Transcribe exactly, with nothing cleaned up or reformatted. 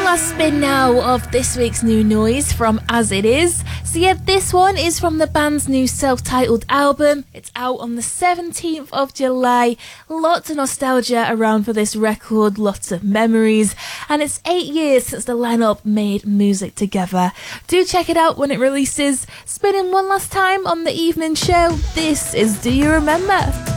last spin now of this week's new noise from As It Is. So yeah, this one is from the band's new self-titled album. It's out on the seventeenth of July. Lots of nostalgia around for this record, lots of memories, and it's eight years since the lineup made music together. Do check it out when it releases. Spinning one last time on the evening show. This is Do You Remember?